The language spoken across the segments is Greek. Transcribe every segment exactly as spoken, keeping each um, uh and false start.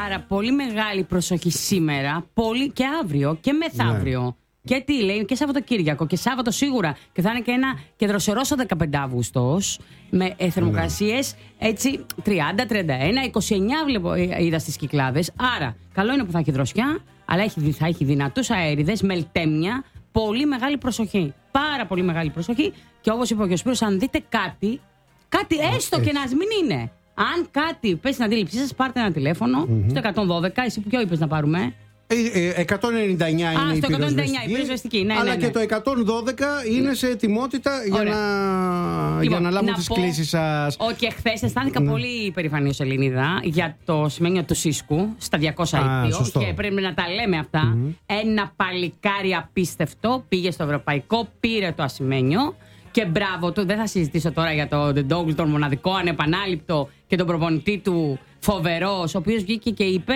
πάρα πολύ μεγάλη προσοχή σήμερα, πολύ και αύριο και μεθαύριο. Ναι. Και τι λέει, και Σαββατοκύριακο και Σάββατο σίγουρα. Και θα είναι και ένα και δροσερός ο δεκαπέντε Αυγούστος με ε, θερμοκρασίες έτσι τριάντα, τριάντα ένα, είκοσι εννιά βλέπω, ε, είδα στις Κυκλάδες. Άρα, καλό είναι που θα έχει δροσιά, αλλά έχει, θα έχει δυνατούς αέριδες, μελτέμια, πολύ μεγάλη προσοχή. Πάρα πολύ μεγάλη προσοχή. Και όπως είπε ο κ. Σπύρος, αν δείτε κάτι, κάτι έστω έτσι. Και να μην είναι. Αν κάτι πέσει στην αντίληψή σας, πάρτε ένα τηλέφωνο mm-hmm. στο εκατόν δώδεκα. Εσύ ποιο είπες να πάρουμε? εκατόν ενενήντα εννιά Α, είναι στο η εκατόν ενενήντα εννιά, η πυροσβεστική. Ναι, αλλά ναι, ναι. και το εκατόν δώδεκα είναι σε ετοιμότητα για να, λοιπόν, για να λάβουν τις κλήσεις σας. Όχι, χθες αισθάνθηκα ναι. πολύ υπερηφανή ως Ελληνίδα για το σημαίνιο του Σίσκου στα διακόσια ήπιο. Και πρέπει να τα λέμε αυτά. Mm-hmm. Ένα παλικάρι απίστευτο πήγε στο ευρωπαϊκό, πήρε το ασημένιο. Και μπράβο του, δεν θα συζητήσω τώρα για το Ντεντόγλου, τον μοναδικό, ανεπανάληπτο και τον προπονητή του φοβερός, ο οποίος βγήκε και είπε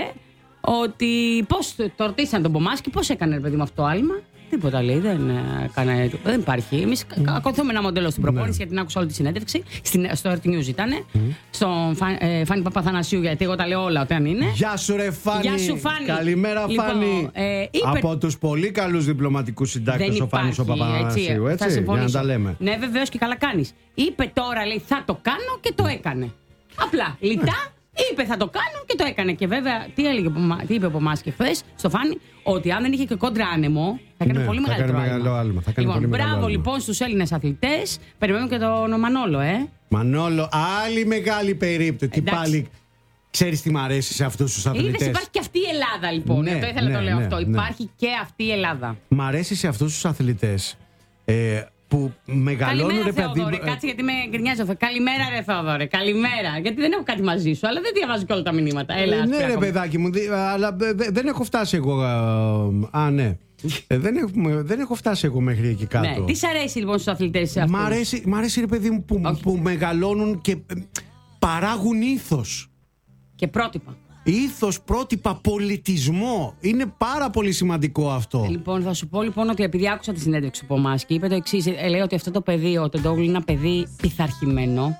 ότι πώς το ρωτήσαν τον Πομάσκι, πώς έκανε, ρε παιδί μου, αυτό το άλμα. Τίποτα λέει, δεν, έκανε, δεν υπάρχει. Εμείς mm. ακολουθούμε ένα μοντέλο στην προπόνηση, mm. γιατί την άκουσα όλη τη συνέντευξη. Στην, στο Earth News ήταν. Mm. Στον ε, Φάνη Παπαθανασίου, γιατί εγώ τα λέω όλα όταν είναι. Γεια σου, ρε Φάνη. Γεια σου, Φάνη. Καλημέρα, λοιπόν, Φάνη. Ε, είπε... Από τους πολύ καλούς διπλωματικούς συντάκτες ο Φάνης ο Παπαθανασίου. Έτσι, έτσι για να τα λέμε. Ναι, βεβαίως και καλά κάνεις. Είπε τώρα, λέει, θα το κάνω και το έκανε. Απλά, λιτά. Είπε θα το κάνω και το έκανε. Και βέβαια, τι, έλεγε, τι είπε ο Πομάσκι χθες στο Φάνη, ότι αν δεν είχε και κόντρα άνεμο, θα έκανε ναι, πολύ μεγαλύτερο άλμα. άλμα. Θα κάνει λοιπόν, πολύ μπράβο μεγάλο λοιπόν στους Έλληνες αθλητές. Περιμένουμε και τον Μανόλο, ε. Μανόλο, άλλη μεγάλη περίπτωση. Τι πάλι. Ξέρεις τι μ' αρέσει σε αυτούς τους αθλητές. Είδες, υπάρχει και αυτή η Ελλάδα λοιπόν. Ναι, το ήθελα να ναι, το λέω ναι, αυτό. Ναι. Υπάρχει και αυτή η Ελλάδα. Μ' αρέσει σε αυτούς τους αθλητές. Ε, που μεγαλώνουν. Καλημέρα, Θεόδωρε. Κάτσε γιατί με γκρινιάζει. Καλημέρα, ρε Θεόδωρε. Καλημέρα. Γιατί δεν έχω κάτι μαζί σου, αλλά δεν διαβάζω και όλα τα μηνύματα. Έλα, ε, ναι, ρε παιδάκι μου, αλλά δεν έχω φτάσει εγώ. Α, ναι. ε, δεν, έχω, δεν έχω φτάσει εγώ μέχρι εκεί κάτω. Ναι. Τι σ' αρέσει λοιπόν στους αθλητές αυτούς? Μ' αρέσει, μ' αρέσει ρε παιδί μου, που, που μεγαλώνουν και παράγουν ήθος. Και πρότυπα. Ήθος, πρότυπα, πολιτισμό. Είναι πάρα πολύ σημαντικό αυτό. Λοιπόν, θα σου πω λοιπόν ότι επειδή άκουσα τη συνέντευξη του Πομάσκι, είπε το εξής. Λέει ότι αυτό το παιδί, ο Τεντόγλου, είναι ένα παιδί πειθαρχημένο.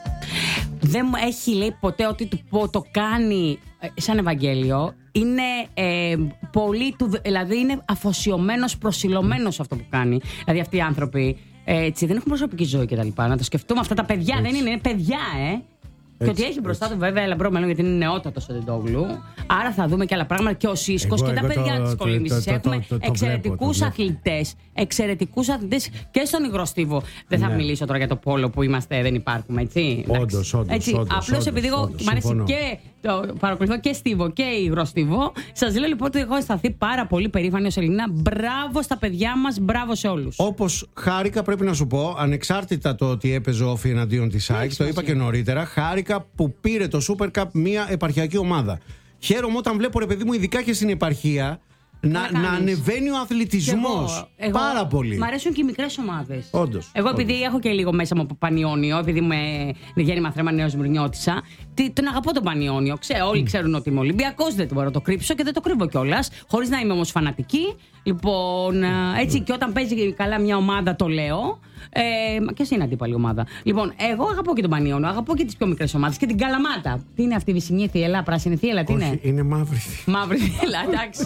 Δεν μου έχει λέει ποτέ ότι το, το κάνει σαν Ευαγγέλιο. Είναι ε, πολύ του, δηλαδή είναι αφοσιωμένος, προσιλωμένος αυτό που κάνει. Δηλαδή αυτοί οι άνθρωποι έτσι, δεν έχουν προσωπική ζωή κτλ. Να το σκεφτούμε αυτά τα παιδιά. Έτσι. Δεν είναι, είναι παιδιά, ε. Έτσι, και ότι έχει μπροστά του βέβαια λαμπρό μέλλον, γιατί είναι νεότατο ο Τεντόγλου. Άρα θα δούμε και άλλα πράγματα. Και ο Σίσκος και τα παιδιά τη κολύμβησης. Έχουμε εξαιρετικούς αθλητές. Εξαιρετικούς αθλητές και στον υγροστίβο. Δεν θα ναι. μιλήσω τώρα για το πόλο που είμαστε, δεν υπάρχουμε, έτσι. Όντως, όντως. Απλώς επειδή εγώ μου αρέσει και το παρακολουθώ και στίβο και υγροστίβο, σας λέω λοιπόν ότι έχω αισθανθεί πάρα πολύ περήφανη ως Ελληνίδα. Μπράβο στα παιδιά μας, μπράβο σε όλους. Όπως χάρηκα, πρέπει να σου πω, ανεξάρτητα το ότι έπαιζε όφη εναντίον της ΑΕΚ, το είπα και νωρίτερα, χάρηκα που πήρε το Super Cup μια επαρχιακή ομάδα. Χαίρομαι όταν βλέπω, ρε παιδί μου, ειδικά και στην επαρχία, να, να ανεβαίνει ο αθλητισμός. Εγώ, πάρα εγώ, πολύ. Μ' αρέσουν και οι μικρές ομάδες. Όντως. Εγώ, επειδή όντως. έχω και λίγο μέσα μου από Πανιόνιο, επειδή είμαι γέννημα θρέμα Νέος Μυρνιώτισσα, τον αγαπώ τον Πανιόνιο. Ξέ, όλοι mm. ξέρουν ότι είμαι Ολυμπιακός, δεν το μπορώ να το κρύψω και δεν το κρύβω κιόλας. Χωρίς να είμαι όμως φανατική. Λοιπόν, έτσι και όταν παίζει καλά μια ομάδα το λέω. Ε, και εσύ είναι αντίπαλη ομάδα. Λοιπόν, εγώ αγαπώ και τον Πανιόνιο, αγαπώ και τις πιο μικρές ομάδες και την Καλαμάτα. Τι είναι αυτή η Βυσσινή Θιέλα, πράσινη Θιέλα, τι όχι, είναι? Είναι μαύρη. Μαύρη Θιέλα, εντάξει.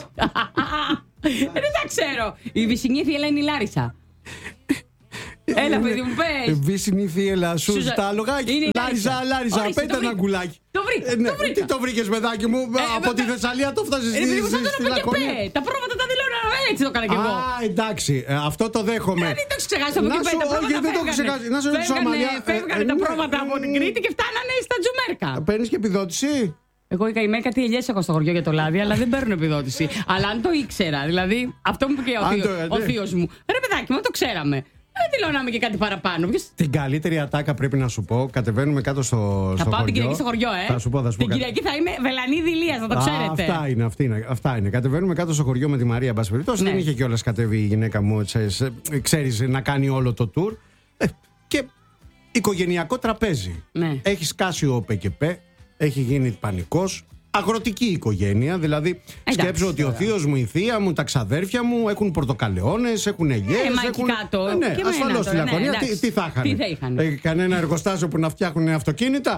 Δεν τα ξέρω. Η Βυσσινή Θιέλα είναι η Λάρισα. Έλα, παιδί μου, πες. Βυσσινή Θιέλα, σου στα λογάκι. Λάρισα, Λάρισα, πέτα ένα γκουλάκι. Το βρήκα. Τι το βρήκες, παιδάκι μου? Από τη Θεσσαλία το φτάσεις στη Λακωνία. Τα πρόβατα τα δηλώνω, έτσι το έκανα κι εγώ. Α, εντάξει, αυτό το δέχομαι. Δεν το έχεις ξεχάσει από εκεί πέρα. Όχι, δεν το έχω ξεχάσει. Να σου ρωτήσω, Αμαλία. Φεύγανε τα πρόβατα από την Κρήτη και φτάνανε στα Τζουμέρκα. Παίρνεις και επιδότηση? Εγώ η καημένη κάτι ελιές έχω στο χωριό για το λάδι, αλλά δεν παίρνω επιδότηση. Αλλά αν το ήξερα, δηλαδή αυτό μου είπε και ο θείος μου. Ρε παιδάκι μου, το ξέραμε. Δεν δηλώναμε και κάτι παραπάνω. Την καλύτερη ατάκα πρέπει να σου πω. Κατεβαίνουμε κάτω στο, θα στο πάω χωριό. την Κυριακή στο χωριό, ε. Θα σου πω, θα σου πω. Την Κυριακή θα είμαι Βελανίδη Ηλίας, θα το ξέρετε. Α, αυτά είναι, αυτή είναι, αυτά είναι. Κατεβαίνουμε κάτω στο χωριό με τη Μαρία, εν πάση περιπτώσει. Ναι. Δεν είχε κιόλας κατέβει η γυναίκα μου, ξέρεις, να κάνει όλο το tour. Ε, και οικογενειακό τραπέζι. Ναι. Έχει σκάσει ο ΠΚΠ, έχει γίνει πανικός. Αγροτική οικογένεια, δηλαδή σκέψω ότι ο θείος μου, η θεία μου, τα ξαδέρφια μου έχουν πορτοκαλαιώνες, έχουν ελιές. Ε, έχουν... κάτω. Ναι, ασφαλώς στη Λακωνία. Ναι, τι, τι θα είχαν. Τι θα είχαν. Ε, κανένα εργοστάσιο που να φτιάχνουν αυτοκίνητα.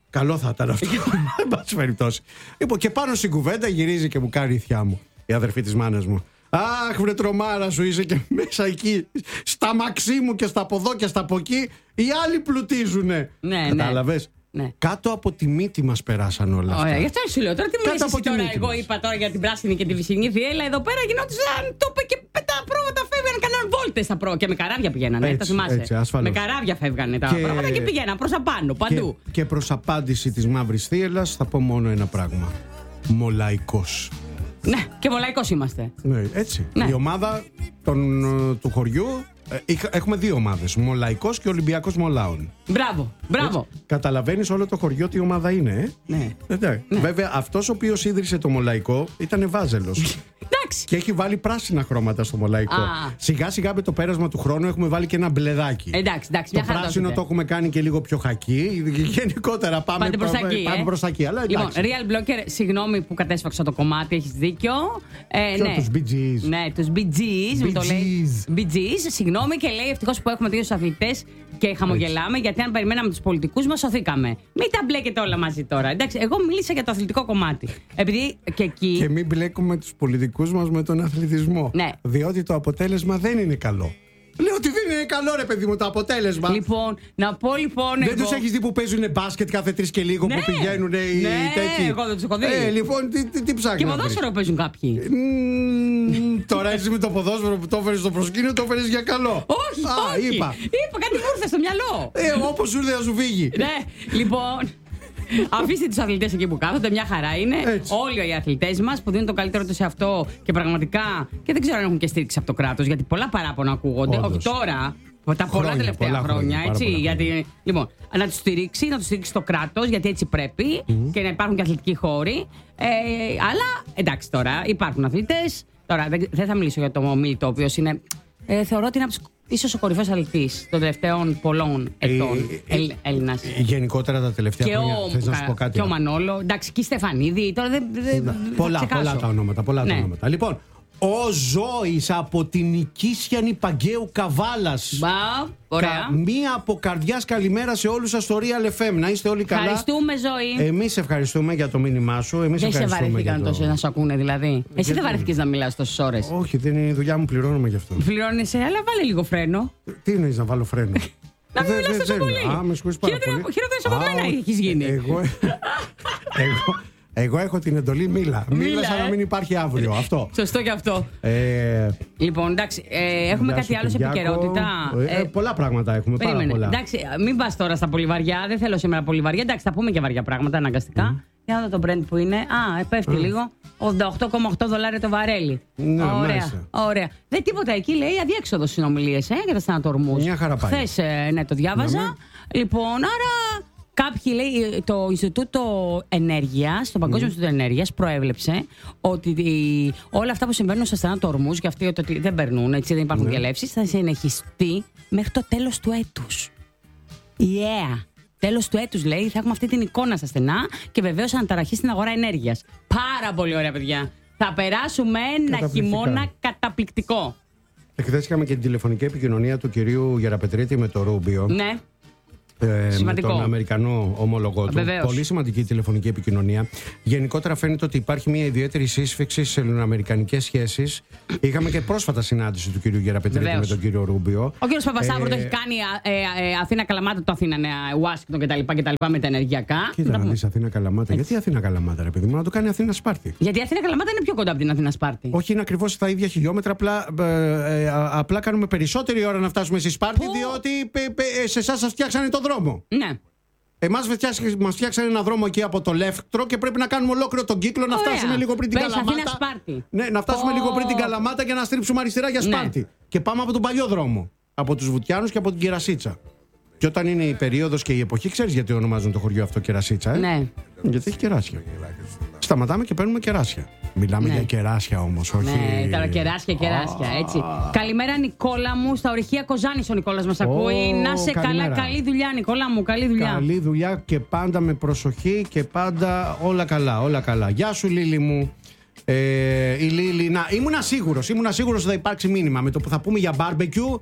Καλό θα ήταν αυτό. Εν πάση περιπτώσει. Λοιπόν, και πάνω στην κουβέντα γυρίζει και μου κάνει η θιά μου, η αδερφή της μάνας μου. Αχ, βρε τρομάρα σου, είσαι και μέσα εκεί. Στα μαξί μου και στα από εδώ και στα από εκεί. Οι άλλοι πλουτίζουνε. Ναι, κατάλαβες. Ναι. Κάτω από τη μύτη μας περάσαν όλα αυτά. Ωραία, γι' αυτό σου λέω. Τώρα τι μου λες εσύ τώρα, εγώ μας. Είπα τώρα για την πράσινη και τη βυσσινή θύελα. Εδώ πέρα γινόντουσαν, το είπε και τα πρόβατα φεύγανε, κάναν βόλτες στα πρόβατα. Και με καράβια πηγαίνανε, τα θυμάσαι. Έτσι, με καράβια φεύγανε τα και... πρόβατα και πηγαίναν προς απάνω, παντού. Και, και προς απάντηση της μαύρης θύελας θα πω μόνο ένα πράγμα. Μολαϊκός. Ναι, και μολαϊκός είμαστε. Ναι, έτσι. Ναι. Η ομάδα των, του χωριού. Έχουμε δύο ομάδες. Μολαϊκός και Ολυμπιακός Μολάων. Μπράβο, μπράβο. Καταλαβαίνεις όλο το χωριό τι ομάδα είναι, ε? Ναι. ναι. ναι. Βέβαια, αυτός ο οποίος ίδρυσε το Μολαϊκό ήταν Βάζελος. Και έχει βάλει πράσινα χρώματα στο Μολαϊκό. Α. Σιγά σιγά με το πέρασμα του χρόνου έχουμε βάλει και ένα μπλεδάκι. Εντάξει, εντάξει, το πράσινο το έχουμε κάνει και λίγο πιο χακί. Γενικότερα πάμε, πάμε προς τα εκεί. Πάμε προς τα εκεί, αλλά λοιπόν, Real Blocker, συγγνώμη που κατέσφαξα το κομμάτι, έχεις δίκιο. Ε, Ποιο, ναι. τους Bee Gees. Ναι, τους Bee Gees. Μου το λέει. Bee Gees, συγγνώμη, και λέει ευτυχώς που έχουμε δύο αθλητές και χαμογελάμε, έτσι. Γιατί αν περιμέναμε τους πολιτικούς μας σωθήκαμε. Μην τα μπλέκετε όλα μαζί τώρα. Εντάξει, εγώ μίλησα για το αθλητικό κομμάτι. Επειδή και εκεί. Και μην μπλέκουμε τους πολιτικούς μας με τον αθλητισμό. Ναι. Διότι το αποτέλεσμα δεν είναι καλό. Λέω ότι δεν είναι καλό, ρε παιδί μου, το αποτέλεσμα. Λοιπόν, να πω λοιπόν. Δεν εγώ... τους έχεις δει που παίζουν μπάσκετ κάθε τρεις και λίγο, ναι, που πηγαίνουν οι ναι, τέτοιοι. Ναι, εγώ δεν τους έχω δει. Ε, λοιπόν, τι, τι, τι ψάχνεις. Και ποδόσφαιρο παίζουν κάποιοι. Mm, τώρα εσύ με το ποδόσφαιρο που το έφερες στο προσκήνιο, το έφερες για καλό. Όχι, Α, όχι. Είπα. είπα κάτι μου ήρθε στο μυαλό. Ε, όπως σου ήρθε να σου φύγει. Ναι, λοιπόν. Αφήστε τους αθλητές εκεί που κάθονται, μια χαρά είναι. Έτσι. Όλοι οι αθλητές μας που δίνουν το καλύτερο τους σε αυτό και πραγματικά. Και δεν ξέρω αν έχουν και στήριξη από το κράτος, γιατί πολλά παράπονα ακούγονται. Όντως. Όχι τώρα, τα πολλά χρόνια, τελευταία πολλά χρόνια. χρόνια έτσι, πολλά γιατί, χρόνια. Λοιπόν, να τους στηρίξει, να τους στηρίξει το κράτος, γιατί έτσι πρέπει mm-hmm. και να υπάρχουν και αθλητικοί χώροι. Ε, αλλά εντάξει τώρα, υπάρχουν αθλητές. Τώρα δεν, δεν θα μιλήσω για το Μίλτο, ο οποίος είναι. Ε, θεωρώ ότι είναι από τους ίσως ο κορυφαίος αθλητής των τελευταίων πολλών ετών Έλληνας. Γενικότερα τα τελευταία χρόνια. Θες να σου πω κάτι. Και ο Μανόλο. Εντάξει, και η Στεφανίδη. Τώρα δεν. Πολλά, πολλά τα ονόματα. Πολλά τα ονόματα. Λοιπόν, ο Ζώης από την Οικίσιανη Παγκαίου Καβάλας. Μπα, ωραία. Κα, μία από καρδιάς καλημέρα σε όλους σας στο Real εφ εμ. Να είστε όλοι καλά. Ευχαριστούμε, Ζωή. Εμείς ευχαριστούμε για το μήνυμά σου. Εμείς δεν σε βαρεθήκαν το... τόσο να σου ακούνε, δηλαδή. Εσύ δεν βαρεθήκες να μιλάς τόσες ώρες. Όχι, δεν είναι η δουλειά μου, πληρώνουμε γι' αυτό. Πληρώνεσαι, αλλά βάλε λίγο φρένο. Τι εννοείς να βάλω φρένο. Να μην μιλάς τόσο πολύ. Α, με συγχωρείς πάρα πολύ. Χειρότερες από μένα έχεις γίνει. Εγώ. Εγώ έχω την εντολή μίλα. Μίλα σαν να μην υπάρχει αύριο. Αυτό. Σωστό και αυτό. Ε, λοιπόν, εντάξει, ε, έχουμε κάτι άλλο σε επικαιρότητα. Ε, ε, πολλά πράγματα έχουμε. Πάρα πολλά. Εντάξει, μην πας τώρα στα πολύ βαριά. Δεν θέλω σήμερα πολύ βαριά. Εντάξει, θα πούμε και βαριά πράγματα αναγκαστικά. Mm. Για να δω το brand που είναι. Α, πέφτει mm. λίγο. ογδόντα οκτώ κόμμα οκτώ δολάρια το βαρέλι. Ναι, ωραία, ωραία. Δεν τίποτα εκεί, λέει αδιέξοδο συνομιλίες ε, για τα στενατορμούς. Μια χαρά πάει. Χθες, ε, ναι, το διάβαζα. Ναι. Λοιπόν, άρα. Κάποιοι, λέει, το Ινστιτούτο Ενέργειας, το Παγκόσμιο mm. Ινστιτούτο Ενέργειας, προέβλεψε ότι η, όλα αυτά που συμβαίνουν στα στενατορμούς, και αυτοί ότι δεν περνούν, έτσι, δεν υπάρχουν mm. διαλέψεις, θα συνεχιστεί μέχρι το τέλος του έτους. Yeah! Τέλος του έτους, λέει, θα έχουμε αυτή την εικόνα στα στενά και βεβαίως αναταραχή στην αγορά ενέργειας. Πάρα πολύ ωραία, παιδιά. Θα περάσουμε ένα χειμώνα καταπληκτικό. Εχθές είχαμε και την τηλεφωνική επικοινωνία του κυρίου Γεραπετρίτη με το Ρούμπιο. Ναι. Ε, με τον Αμερικανό ομόλογό του. Βεβαίως. Πολύ σημαντική τηλεφωνική επικοινωνία. Γενικότερα φαίνεται ότι υπάρχει μια ιδιαίτερη σύσφυξη σε ελληνοαμερικανικές σχέσεις. Είχαμε και πρόσφατα συνάντηση του κυρίου Γεραπετρίτη με τον κύριο Ρούμπιο. Ο κύριος Παπασταύρου ε, το έχει κάνει ε, ε, Αθήνα Καλαμάτα, το Αθήνα Νέα Ουάσιγκτον κτλ. με τα ενεργειακά. Κοίτα να δεις Αθήνα Καλαμάτα. Γιατί Αθήνα Καλαμάτα, ρε παιδί μου, να το κάνει Αθήνα Σπάρτη. Γιατί Αθήνα Καλαμάτα είναι πιο κοντά από την Αθήνα Σπάρτη. Όχι, είναι ακριβώς τα ίδια χιλιόμετρα. Απλά, ε, ε, απλά κάνουμε περισσότερη ώρα να φτάσουμε στη Σπάρτη, Που... διότι ε, ε, σε εσάς σας φτιάξανε τον δρόμο. Ναι. Εμάς μας φτιάξανε ένα δρόμο εκεί από το Λεύκτρο και πρέπει να κάνουμε ολόκληρο τον κύκλο. Ωραία. Να φτάσουμε λίγο πριν την Πες, Καλαμάτα. Σπάρτη. Ναι, να φτάσουμε oh. λίγο πριν την Καλαμάτα και να στρίψουμε αριστερά για Σπάρτη. Ναι. Και πάμε από τον παλιό δρόμο. Από τους Βουτιάνους και από την Κερασίτσα. Και όταν είναι η περίοδος και η εποχή, ξέρεις γιατί ονομάζουν το χωριό αυτό Κερασίτσα, ε? Ναι. Γιατί έχει κεράσια. Σταματάμε και παίρνουμε κεράσια. Μιλάμε ναι. για κεράσια όμως, όχι. Ναι, τώρα κεράσια, κεράσια, έτσι. Καλημέρα, Νικόλα μου, στα ορυχεία Κοζάνης ο Νικόλας μας ακούει. Oh, να σε καλημέρα. Καλά, καλή δουλειά, Νικόλα μου, καλή δουλειά. Καλή δουλειά και πάντα με προσοχή και πάντα όλα καλά, όλα καλά. Γεια σου, Λίλη μου. Ε, η Λίλη, να, ήμουνα σίγουρος, ήμουνα σίγουρος ότι θα υπάρξει μήνυμα με το που θα πούμε για barbecue.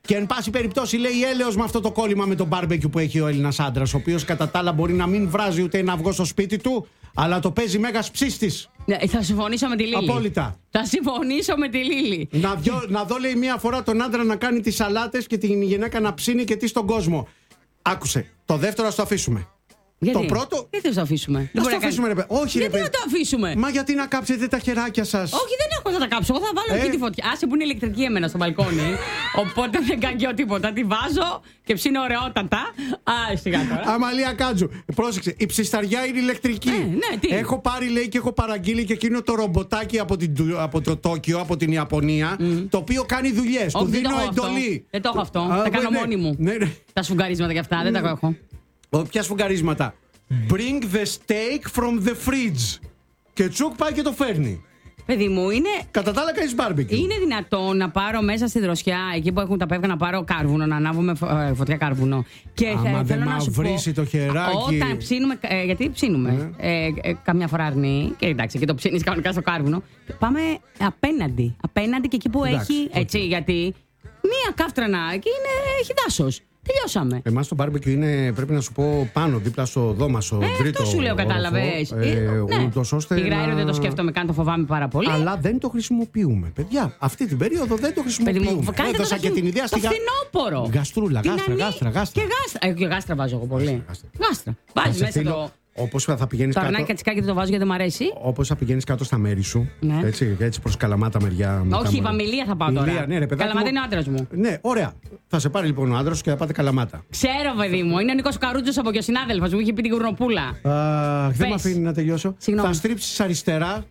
Και εν πάση περιπτώσει λέει έλεος με αυτό το κόλλημα με τον μπάρμπεκιου που έχει ο Έλληνας άντρας, ο οποίος κατά τα άλλα μπορεί να μην βράζει ούτε ένα αυγό στο σπίτι του, αλλά το παίζει μέγας ψίστης. Ναι, θα συμφωνήσω με τη Λίλη. Απόλυτα. Θα συμφωνήσω με τη Λίλη. Να, δυο, να δω λέει μία φορά τον άντρα να κάνει τις σαλάτες και την γυναίκα να ψήνει και τι στον κόσμο. Άκουσε, το δεύτερο ας το αφήσουμε. Γιατί? Το πρώτο. Γιατί θα το αφήσουμε. Να το αφήσουμε, ρε παιδί. Όχι, γιατί ρε να το αφήσουμε. Μα γιατί να κάψετε τα χεράκια σας. Όχι, δεν έχω να τα κάψω. Εγώ θα βάλω ε. εκεί τη φωτιά. Άσε που είναι ηλεκτρική εμένα στο μπαλκόνι. Οπότε δεν κάνω τίποτα. Τη βάζω και ψήνω ωραιότατα. Α, σιγά τώρα. Αμαλία Κάτζου. Πρόσεξε. Η ψισταριά είναι ηλεκτρική. Ε, ναι, τι? Έχω πάρει, λέει, και έχω παραγγείλει και εκείνο το ρομποτάκι από, την, από το Τόκιο, από την Ιαπωνία. Mm. Το οποίο κάνει δουλειές. Του δίνω εντολή. Δεν το έχω αυτό. Τα κάνω μόνη μου. Τα σφουγγαρίσματα κι αυτά δεν τα έχω. Ποια σφουγγαρίσματα. Bring the steak from the fridge. Και τσουκ πάει και το φέρνει. Παιδί μου, είναι. Κατά τα άλλα κάνεις μπάρμπεκιου. Είναι δυνατόν να πάρω μέσα στη δροσιά, εκεί που έχουν τα πεύκα, να πάρω κάρβουνο, να ανάβουμε φωτιά κάρβουνο. Και άμα θα, θέλω να σου πω, το χεράκι. Όταν ψήνουμε. Ε, γιατί ψήνουμε. Yeah. Ε, ε, καμιά φορά αρνεί. Και εντάξει, και το ψήνεις κανονικά στο κάρβουνο. Πάμε απέναντι. Απέναντι και εκεί που εντάξει, έχει. Okay. Έτσι, γιατί μία κάφτρανα εκεί είναι, έχει δάσος. Τελειώσαμε. Εμάς το μπάρμπεκιου είναι, πρέπει να σου πω, πάνω, δίπλα στο δώμα, στο ε, τρίτο. Αυτό σου λέω, κατάλαβες. Ε, ε, ναι. Ούτως ώστε. Υγραέριο να... δεν το σκέφτομαι καν, το φοβάμαι πάρα πολύ. Αλλά δεν το χρησιμοποιούμε. Παιδιά, αυτή την περίοδο δεν το χρησιμοποιούμε. Έδωσα και την ιδέα στη φθινόπωρο. Γαστρούλα, γάστρα, γάστρα, γάστρα. Και γάστρα. Ε, και γάστρα βάζω εγώ πολύ. Γάστρα. Βάζει μέσα το. Όπως θα πηγαίνεις το κάτω. Το αρνάκι κατσικάκι δεν το βάζω γιατί δεν μου αρέσει. Όπως θα πηγαίνεις κάτω στα μέρη σου. Ναι. Έτσι, έτσι προς Καλαμάτα μεριά. Όχι, η Βαμιλία θα πάω τώρα. Ναι, ρε, Καλαμάτα μου... είναι ο άντρας μου. Ναι, ωραία. Θα σε πάρει λοιπόν ο άντρας σου και θα πάτε Καλαμάτα. Ξέρω, παιδί μου. Είναι ο Νίκος Καρούτσος από και ο συνάδελφος μου. Είχε πει την Κουρνοπούλα. Αχ, δεν με αφήνει να τελειώσω. Συγγνώμη. Θα στρίψεις αριστερά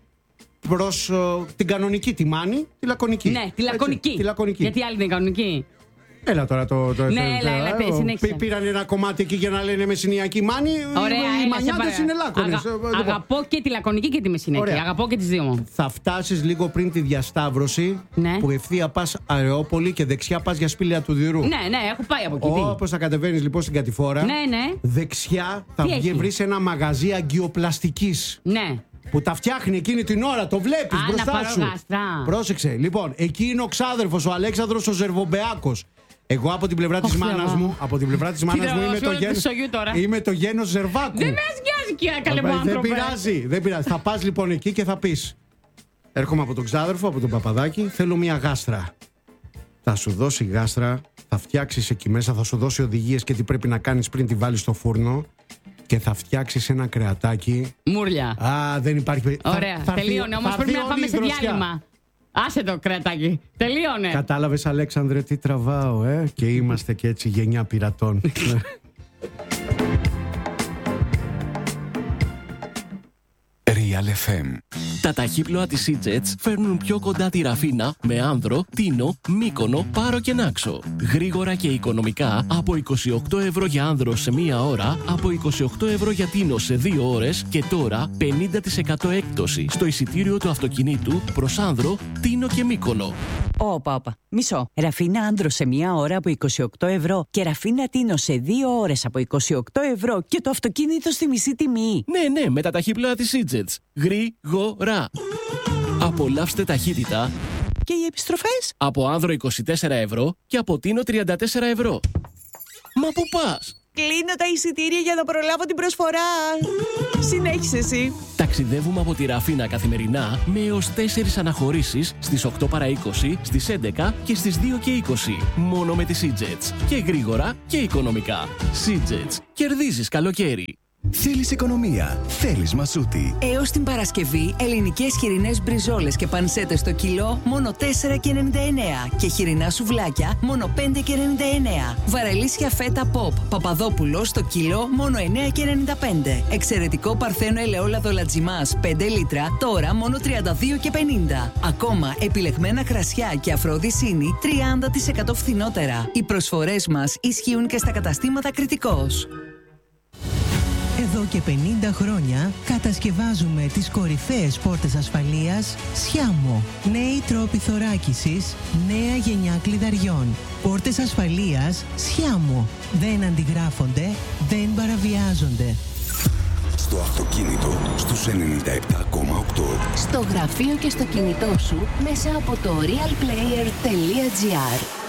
προς uh, την κανονική, τη Μάνη, τη λακωνική. Ναι, τη λακωνική. Έτσι, τη λακωνική. Γιατί άλλη δεν είναι κανονική. Έλα τώρα το. το ναι, έλα, έλα, έλα, συνέχισε. Πήραν ένα κομμάτι εκεί για να λένε μεσηνιακή Μάνη. Ωραία, οι μανιάτες είναι λάκωνες. Αγα, αγαπώ και τη λακωνική και τη μεσηνιακή. Ωραία. Αγαπώ και τις δύο μου. Θα φτάσεις λίγο πριν τη διασταύρωση, ναι. που ευθεία πας Αρεόπολη και δεξιά πας για Σπήλαια του Διουρού. Ναι, ναι, έχω πάει από εκεί. Όπως θα κατεβαίνεις λοιπόν στην Κατηφόρα, ναι, ναι. δεξιά θα βρεις ένα μαγαζί αγκιοπλαστικής. Ναι. Που τα φτιάχνει εκείνη την ώρα, το βλέπεις μπροστά σου. Γάστρα. Πρόσεξε, λοιπόν, εκεί είναι ο ξάδερφος, ο Αλέξανδρος ο Ζερβομπεάκος. Εγώ από την πλευρά της μάνας μου, από την πλευρά της μάνας μου είμαι το, γένος, είμαι το γένος Ζερβάκου. Δεν με ασγιάζει και καλέ μου άνθρωπε. Δεν πειράζει, δεν πειράζει. Θα πας λοιπόν εκεί και θα πεις: έρχομαι από τον ξάδερφο, από τον Παπαδάκη, θέλω μια γάστρα. Θα σου δώσει γάστρα, θα φτιάξεις εκεί μέσα, θα σου δώσει οδηγίες και τι πρέπει να κάνεις πριν τη βάλεις στο φούρνο. Και θα φτιάξεις ένα κρεατάκι. Μούρλια. Α, δεν υπάρχει. Ωραία, θα, τελείωνε. Όμως πρέπει να πάμε σε διάλειμμα. Άσε το κρεατάκι. Τελείωνε. Κατάλαβες, Αλέξανδρε, τι τραβάω, ε? Και είμαστε και έτσι γενιά πειρατών. Real εφ εμ. Τα ταχύπλοα της Seajets φέρνουν πιο κοντά τη Ραφίνα με Άνδρο, Τίνο, Μύκονο, Πάρο και Νάξο. Γρήγορα και οικονομικά από είκοσι οκτώ ευρώ για Άνδρο σε μία ώρα, από είκοσι οκτώ ευρώ για Τίνο σε δύο ώρες και τώρα πενήντα τοις εκατό έκπτωση στο εισιτήριο του αυτοκινήτου προς Άνδρο, Τίνο και Μύκονο. Όπα, όπα. Μισό. Ραφίνα Άνδρο σε μία ώρα από είκοσι οκτώ ευρώ και Ραφίνα Τίνο σε δύο ώρες από είκοσι οκτώ ευρώ και το αυτοκίνητο στη μισή τιμή. Ναι, ναι, με τα ταχύπλοα της Seajets. Γρήγορα. Απολαύστε ταχύτητα. Και οι επιστροφές? Από Άνδρο είκοσι τέσσερα ευρώ και από Τίνο τριάντα τέσσερα ευρώ. Μα πού πας? Κλείνω τα εισιτήρια για να προλάβω την προσφορά. Συνέχισε εσύ. Ταξιδεύουμε από τη Ραφίνα καθημερινά με έως τέσσερις αναχωρήσεις στις οκτώ παρά είκοσι, στις έντεκα και στις δύο και είκοσι. Μόνο με τη Seajets. Και γρήγορα και οικονομικά. Seajets. Κερδίζεις καλοκαίρι. Θέλεις οικονομία, θέλεις μασούτη. Έως την Παρασκευή, ελληνικές χοιρινές μπριζόλες και πανσέτες στο κιλό μόνο τέσσερα και ενενήντα εννέα και χοιρινά σουβλάκια μόνο πέντε και ενενήντα εννέα. Βαρελίσια φέτα pop Παπαδόπουλο στο κιλό μόνο εννέα και ενενήντα πέντε. Εξαιρετικό παρθένο ελαιόλαδο λατζιμάς πέντε λίτρα τώρα μόνο τριάντα δύο και πενήντα. Ακόμα επιλεγμένα κρασιά και αφροδισίνη τριάντα τοις εκατό φθηνότερα. Οι προσφορές μας ισχύουν και στα καταστήματα Κρητικός. Εδώ και πενήντα χρόνια κατασκευάζουμε τις κορυφαίες πόρτες ασφαλείας Σιάμο. Νέοι τρόποι θωράκισης, νέα γενιά κλειδαριών. Πόρτες ασφαλείας Σιάμο. Δεν αντιγράφονται, δεν παραβιάζονται. Στο αυτοκίνητο στους ενενήντα επτά κόμμα οκτώ. Στο γραφείο και στο κινητό σου μέσα από το realplayer τελεία gr.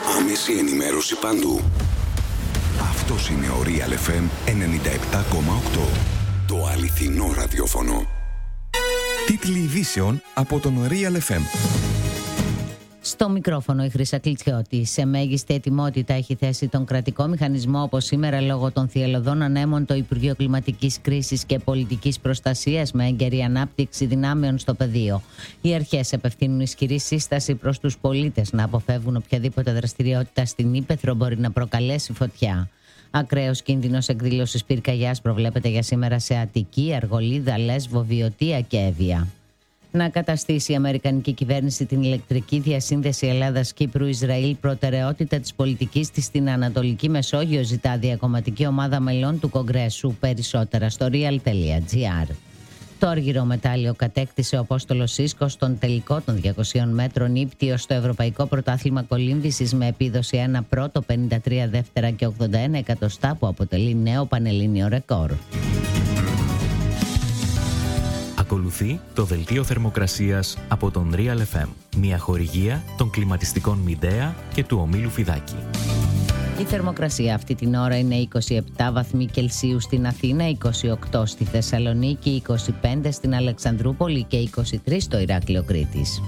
Άμεση ενημέρωση παντού. Αυτός είναι ο Real εφ εμ ενενήντα επτά κόμμα οκτώ. Το αληθινό ραδιόφωνο. Τίτλοι ειδήσεων από τον Real εφ εμ. Στο μικρόφωνο η Χρύσα Κλιτσιώτη. Σε μέγιστη ετοιμότητα έχει θέσει τον κρατικό μηχανισμό, όπως σήμερα λόγω των θυελλωδών ανέμων, το Υπουργείο Κλιματικής Κρίσης και Πολιτικής Προστασίας με έγκαιρη ανάπτυξη δυνάμεων στο πεδίο. Οι αρχές απευθύνουν ισχυρή σύσταση προς τους πολίτες να αποφεύγουν οποιαδήποτε δραστηριότητα στην ύπαιθρο μπορεί να προκαλέσει φωτιά. Ακραίος κίνδυνος εκδήλωσης πυρκαγιάς προβλέπεται για σήμερα σε Αττική, Αργολίδα, Λέσβο, Βιωτία και Εύβοια. Να καταστήσει η Αμερικανική κυβέρνηση την ηλεκτρική διασύνδεση Ελλάδας-Κύπρου-Ισραήλ προτεραιότητα της πολιτικής της στην Ανατολική Μεσόγειο, ζητά διακομματική ομάδα μελών του Κογκρέσου. Περισσότερα στο real τελεία gr. Το αργυρό μετάλλιο κατέκτησε ο Απόστολος Σίσκος στον τελικό των διακοσίων μέτρων ύπτιο στο Ευρωπαϊκό Πρωτάθλημα Κολύμβησης με επίδοση ένα πρώτο, πενήντα τρία δεύτερα και ογδόντα ένα εκατοστά, που αποτελεί νέο πανελλήνιο ρεκόρ. Ακολουθεί το δελτίο θερμοκρασίας από τον Real εφ εμ, μια χορηγία των κλιματιστικών Μιντέα και του ομίλου Φιδάκη. Η θερμοκρασία αυτή την ώρα είναι είκοσι επτά βαθμοί Κελσίου στην Αθήνα, είκοσι οκτώ στη Θεσσαλονίκη, είκοσι πέντε στην Αλεξανδρούπολη και είκοσι τρία στο Ηράκλειο Κρήτης.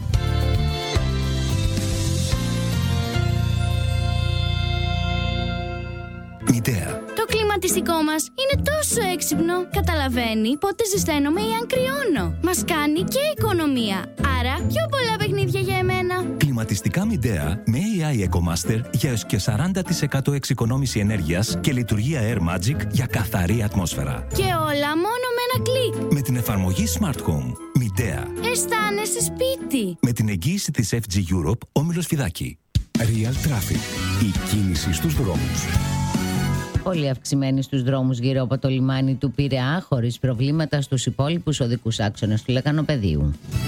Μιντέα. Το κλιματιστικό μας είναι τόσο έξυπνο. Καταλαβαίνει πότε ζεσταίνομαι ή αν κρυώνω. Μας κάνει και οικονομία. Άρα πιο πολλά παιχνίδια για εμένα. Κλιματιστικά Μιντέα με έι άι EcoMaster για έως και σαράντα τοις εκατό εξοικονόμηση ενέργειας και λειτουργία Air Magic για καθαρή ατμόσφαιρα. Και όλα μόνο με ένα κλικ. Με την εφαρμογή Smart Home. Μιντέα. Αισθάνεσαι σπίτι. Με την εγγύηση της εφ τζι Europe, όμιλος Φιδάκη. Real Traffic. Η κίνηση στους δρόμους. Πολύ αυξημένη στους δρόμους γύρω από το λιμάνι του Πειραιά, χωρίς προβλήματα στους υπόλοιπους οδικούς άξονες του Λεκανοπεδίου.